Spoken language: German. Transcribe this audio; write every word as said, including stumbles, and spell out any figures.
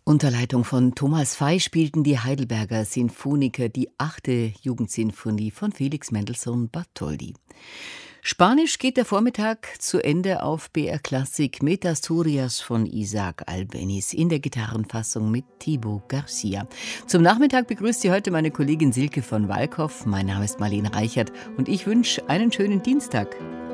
Unter Leitung von Thomas Vey spielten die Heidelberger Sinfoniker die achte Jugendsinfonie von Felix Mendelssohn Bartholdy. Spanisch geht der Vormittag zu Ende auf B R Klassik mit Asturias von Isaac Albéniz in der Gitarrenfassung mit Thibaut Garcia. Zum Nachmittag begrüßt Sie heute meine Kollegin Silke von Walkhoff. Mein Name ist Marlene Reichert und ich wünsche einen schönen Dienstag.